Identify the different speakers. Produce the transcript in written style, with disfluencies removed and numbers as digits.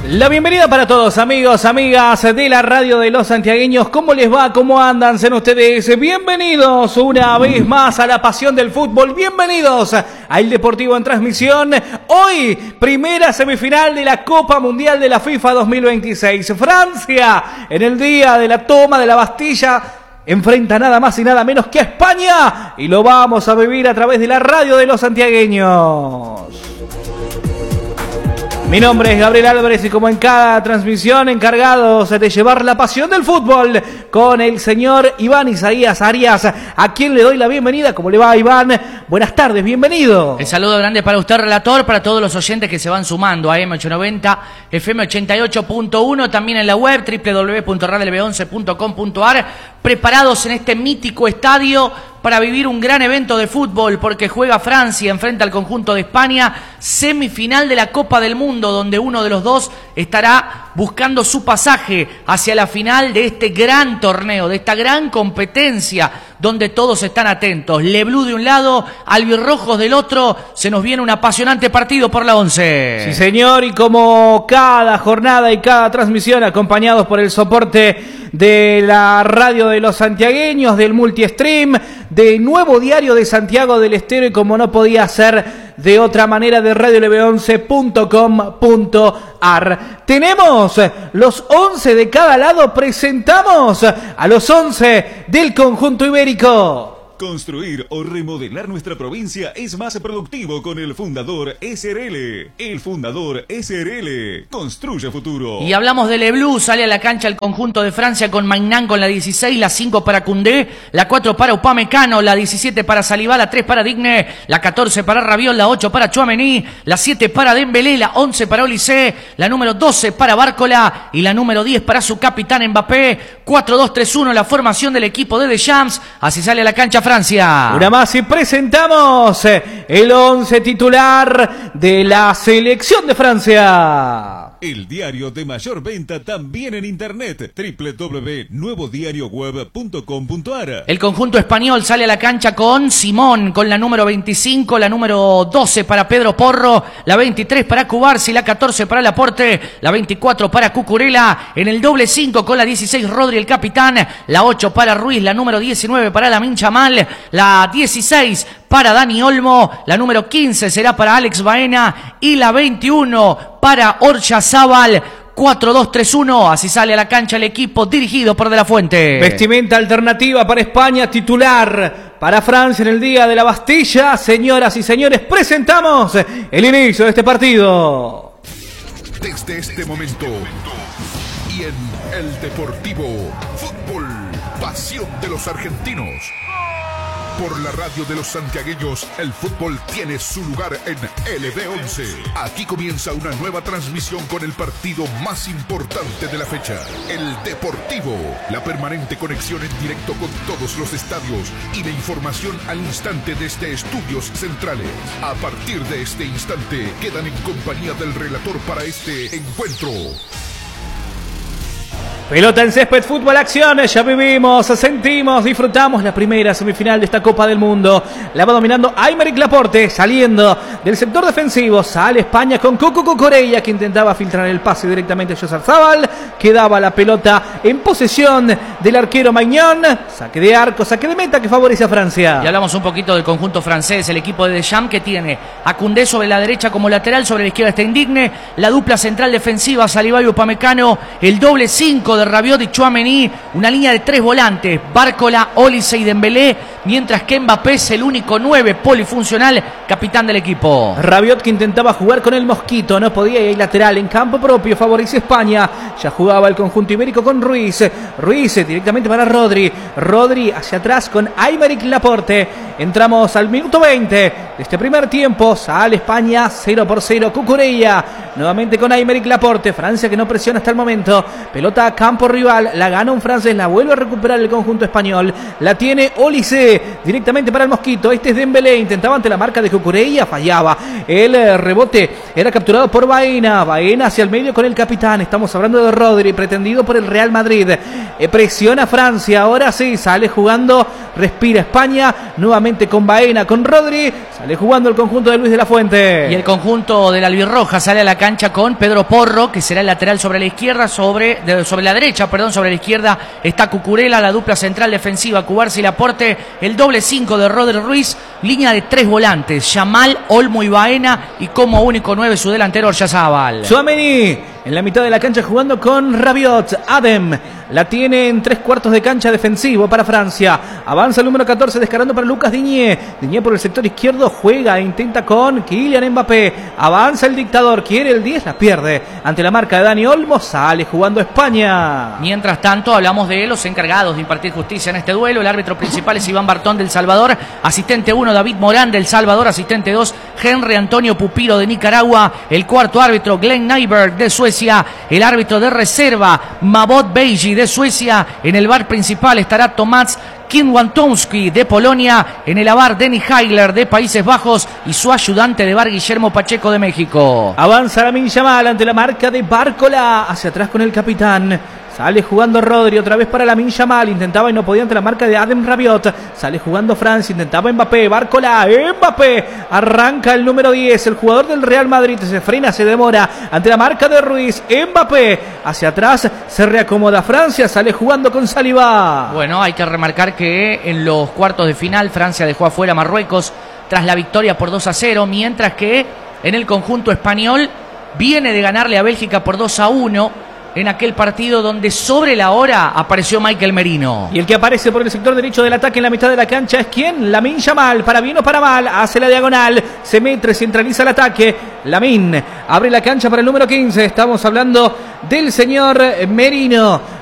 Speaker 1: La bienvenida para todos, amigos, amigas de la radio de los santiagueños. ¿Cómo les va? ¿Cómo andan? Sean ustedes bienvenidos una vez más a la pasión del fútbol. Bienvenidos a El Deportivo en Transmisión. Hoy, primera semifinal de la Copa Mundial de la FIFA 2026. Francia, en el día de la toma de la Bastilla, enfrenta nada más y nada menos que a España. Y lo vamos a vivir a través de la radio de los santiagueños. Mi nombre es Gabriel Álvarez y como en cada transmisión encargados de llevar la pasión del fútbol con el señor Iván Isaías Arias, a quien le doy la bienvenida. ¿Cómo le va, Iván? Buenas tardes, bienvenido.
Speaker 2: El saludo grande para usted, relator, para todos los oyentes que se van sumando a M890, FM 88.1, también en la web www.radiolb11.com.ar, preparados en este mítico estadio para vivir un gran evento de fútbol, porque juega Francia, enfrenta al conjunto de España, semifinal de la Copa del Mundo, donde uno de los dos estará buscando su pasaje hacia la final de este gran torneo, de esta gran competencia, donde todos están atentos. Le Blue de un lado, albirrojos del otro, se nos viene un apasionante partido por la 11.
Speaker 1: Sí, señor, y como cada jornada y cada transmisión, acompañados por el soporte de la radio de los santiagueños, del multistream, de Nuevo Diario de Santiago del Estero y como no podía ser de otra manera de radiolb11.com.ar. Tenemos los 11 de cada lado, presentamos a los 11 del conjunto ibérico.
Speaker 3: Construir o remodelar nuestra provincia es más productivo con el Fundador SRL. El Fundador SRL construye futuro.
Speaker 2: Y hablamos de Le Blue, sale a la cancha el conjunto de Francia con Maignan con la 16, la 5 para Koundé, la 4 para Upamecano, la 17 para Saliba, la 3 para Digne, la 14 para Rabiot, la 8 para Tchouaméni, la 7 para Dembélé, la 11 para Olise, la número 12 para Bárcola y la número 10 para su capitán Mbappé. 4-2-3-1 la formación del equipo de Deschamps. Así sale a la cancha Francia.
Speaker 1: Una más y presentamos el 11 titular de la selección de Francia.
Speaker 3: El diario de mayor venta también en internet, www.nuevodiarioweb.com.ar.
Speaker 2: El conjunto español sale a la cancha con Simón, con la número 25, la número 12 para Pedro Porro, la 23 para Cubarsí, la 14 para Laporte, la 24 para Cucurella, en el doble 5 con la 16 Rodri el capitán, la 8 para Ruiz, la número 19 para Lamine Yamal, la 16 para Dani Olmo, la número 15 será para Alex Baena y la 21 para Oryazábal. 4-2-3-1, así sale a la cancha el equipo dirigido por De La Fuente.
Speaker 1: Vestimenta alternativa para España, titular para Francia en el día de la Bastilla. Señoras y señores, presentamos el inicio de este partido.
Speaker 4: Desde este momento y en El Deportivo, fútbol, pasión de los argentinos. Por la radio de los santiagueños, el fútbol tiene su lugar en LB11. Aquí comienza una nueva transmisión con el partido más importante de la fecha. El Deportivo, la permanente conexión en directo con todos los estadios y la información al instante desde estudios centrales. A partir de este instante, quedan en compañía del relator para este encuentro.
Speaker 1: Pelota en césped, fútbol, acciones, ya vivimos, sentimos, disfrutamos la primera semifinal de esta Copa del Mundo. La va dominando Aymeric Laporte, saliendo del sector defensivo, sale España con Cucurella, que intentaba filtrar el pase directamente a Oryazábal, quedaba la pelota en posesión del arquero Maignan, saque de arco, saque de meta que favorece a Francia.
Speaker 2: Y hablamos un poquito del conjunto francés, el equipo de Deschamps que tiene a Koundé sobre la derecha como lateral, sobre la izquierda está Indigne, la dupla central defensiva, Saliba y Upamecano, el doble 5 de Rabiot y Tchouaméni, una línea de 3 volantes, Bárcola, Olise y Dembélé, mientras que Mbappé es el único 9 polifuncional, capitán del equipo.
Speaker 1: Rabiot, que intentaba jugar con el Mosquito, no podía, y ahí lateral en campo propio, favorece España. Ya jugaba el conjunto ibérico con Ruiz directamente para Rodri hacia atrás con Aymeric Laporte. Entramos al minuto 20 de este primer tiempo, sale España 0-0, Cucurella nuevamente con Aymeric Laporte. Francia que no presiona hasta el momento, pelota a campo rival, la gana un francés, la vuelve a recuperar el conjunto español, la tiene Olise directamente para el Mosquito. Este es Dembélé, intentaba ante la marca de Cucurella, fallaba, el rebote era capturado por Baena hacia el medio con el capitán. Estamos hablando de Rodri, pretendido por el Real Madrid. Presiona Francia, ahora sí, sale jugando Respira España. Nuevamente con Baena, con Rodri. Sale jugando el conjunto de Luis de la Fuente.
Speaker 2: Y el conjunto de la albirroja sale a la cancha con Pedro Porro, que será el lateral sobre la izquierda, sobre la derecha, sobre la izquierda está Cucurella, la dupla central defensiva, Cubarsí y Laporte, el doble 5 de Rodri Ruiz, línea de 3 volantes, Yamal, Olmo y Baena, y como único 9 su delantero Oryazábal.
Speaker 1: Tchouaméni en la mitad de la cancha jugando con Rabiot. Adem la tiene en 3/4 de cancha defensivo para Francia. Avanza el número 14 descargando para Lucas Digne. Digne por el sector izquierdo juega e intenta con Kylian Mbappé. Avanza el dictador, quiere el 10, la pierde. Ante la marca de Dani Olmo sale jugando España.
Speaker 2: Mientras tanto hablamos de los encargados de impartir justicia en este duelo. El árbitro principal es Iván Bartón del Salvador. Asistente 1 David Morán del Salvador. Asistente 2 Henry Antonio Pupilo de Nicaragua. El cuarto árbitro Glenn Nyberg de Suecia. El árbitro de reserva Mabot Beji de Suecia. En el bar principal estará Tomás Kinwantomski de Polonia. En el VAR Denny Heigler de Países Bajos. Y su ayudante de VAR Guillermo Pacheco de México.
Speaker 1: Avanza Lamine Yamal ante la marca de Bárcola. Hacia atrás con el capitán. Sale jugando Rodri, otra vez para Lamine Yamal. Intentaba y no podía ante la marca de Adem Rabiot. Sale jugando Francia, intentaba Mbappé. Bárcola, Mbappé. Arranca el número 10, el jugador del Real Madrid. Se frena, se demora ante la marca de Ruiz. Mbappé hacia atrás, se reacomoda Francia. Sale jugando con Saliba.
Speaker 2: Bueno, hay que remarcar que en los cuartos de final Francia dejó afuera a Marruecos tras la victoria por 2-0. Mientras que en el conjunto español viene de ganarle a Bélgica por 2-1. En aquel partido donde sobre la hora apareció Michael Merino.
Speaker 1: Y el que aparece por el sector derecho del ataque en la mitad de la cancha es ¿quién? Lamine Yamal, para bien o para mal, hace la diagonal, se mete, centraliza el ataque. Lamine abre la cancha para el número 15, estamos hablando del señor Merino.